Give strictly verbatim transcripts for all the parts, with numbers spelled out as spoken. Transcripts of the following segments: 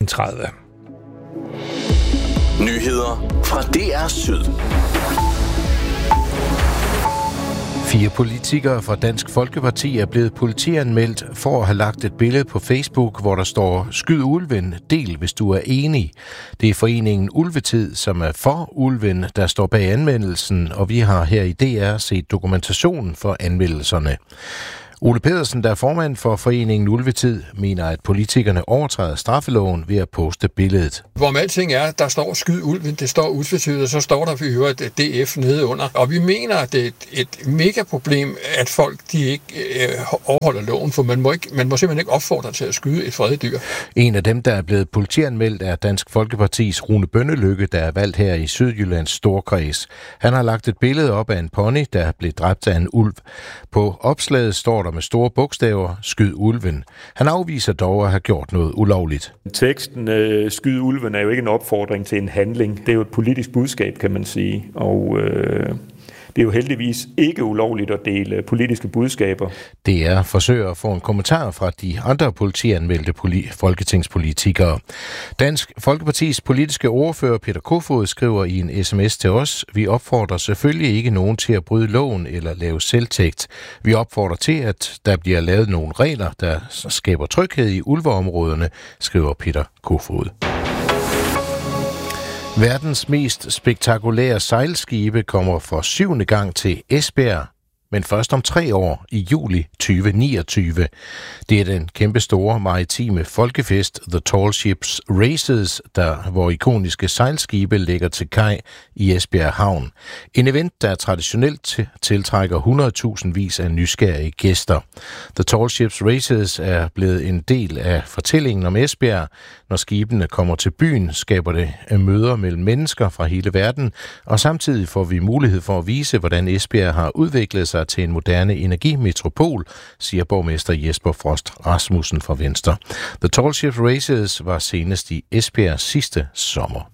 tredive. Nyheder fra D R Syd. Fire politikere fra Dansk Folkeparti er blevet politianmeldt for at have lagt et billede på Facebook, hvor der står "Skyd ulven, del hvis du er enig". Det er foreningen Ulvetid, som er for ulven, der står bag anmeldelsen, og vi har her i D R set dokumentationen for anmeldelserne. Ole Pedersen, der er formand for foreningen Ulvetid, mener, at politikerne overtræder straffeloven ved at poste billedet. Hvorom alting er, der står "Skyd ulven", det står utvetydigt, og så står der, vi hører et D F nede under. Og vi mener, at det er et, et mega problem, at folk de ikke øh, overholder loven, for man må, ikke, man må simpelthen ikke opfordre til at skyde et fredet dyr. En af dem, der er blevet politianmeldt, er Dansk Folkepartis Rune Bønnelykke, der er valgt her i Sydjyllands Storkreds. Han har lagt et billede op af en pony, der blev dræbt af en ulv. På opslaget står der med store bogstaver "Skyd ulven". Han afviser dog at have gjort noget ulovligt. Teksten øh, "Skyd ulven" er jo ikke en opfordring til en handling. Det er jo et politisk budskab, kan man sige. Og øh, det er jo heldigvis ikke ulovligt at dele politiske budskaber. Det er forsøger at få en kommentar fra de andre politianmeldte poli- folketingspolitikere. Dansk Folkepartis politiske ordfører Peter Kofod skriver i en sms til os: "Vi opfordrer selvfølgelig ikke nogen til at bryde loven eller lave selvtægt. Vi opfordrer til, at der bliver lavet nogle regler, der skaber tryghed i ulveområderne", skriver Peter Kofod. Verdens mest spektakulære sejlskibe kommer for syvende gang til Esbjerg, men først om tre år, i juli tyve niogtyve. Det er den kæmpestore maritime folkefest The Tall Ships Races, der hvor ikoniske sejlskibe lægger til kaj i Esbjerg Havn. En event, der traditionelt tiltrækker hundredtusindvis af nysgerrige gæster. The Tall Ships Races er blevet en del af fortællingen om Esbjerg. Når skibene kommer til byen, skaber det møder mellem mennesker fra hele verden, og samtidig får vi mulighed for at vise, hvordan Esbjerg har udviklet sig til en moderne energimetropol, siger borgmester Jesper Frost Rasmussen fra Venstre. The Tall Ships Races var senest i Esbjerg sidste sommer.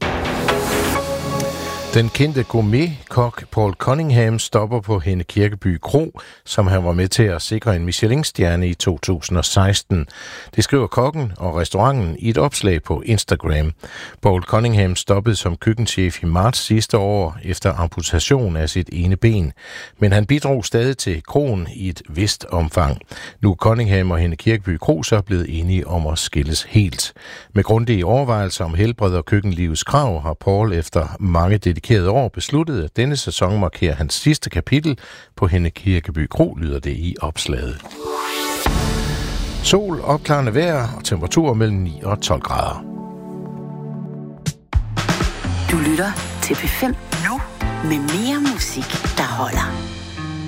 Den kendte gourmet-kok Paul Cunningham stopper på Henne Kirkeby Kro, som han var med til at sikre en Michelin-stjerne i to tusind og seksten. Det skriver kokken og restauranten i et opslag på Instagram. Paul Cunningham stoppede som køkkenchef i marts sidste år efter amputation af sit ene ben, men han bidrog stadig til kroen i et vist omfang. Nu er Cunningham og Henne Kirkeby Kro så blevet enige om at skilles helt. Med grundige overvejelser om helbred og køkkenlivets krav har Paul efter mange dedikerede år besluttet, at denne sæson markerer hans sidste kapitel på Henne Kirkeby Kro, lyder det i opslaget. Sol, opklarende vejr og temperaturer mellem ni og tolv grader. Du lytter til P fem nu med mere musik, der holder.